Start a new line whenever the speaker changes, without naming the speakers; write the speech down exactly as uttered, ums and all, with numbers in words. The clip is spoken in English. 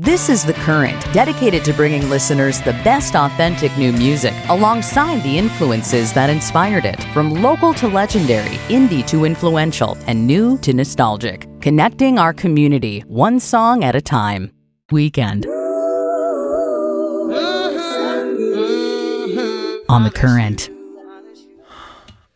This is The Current, dedicated to bringing listeners the best authentic new music alongside the influences that inspired it. From local to legendary, indie to influential, and new to nostalgic. Connecting our community, one song at a time. Weekend. On The Current.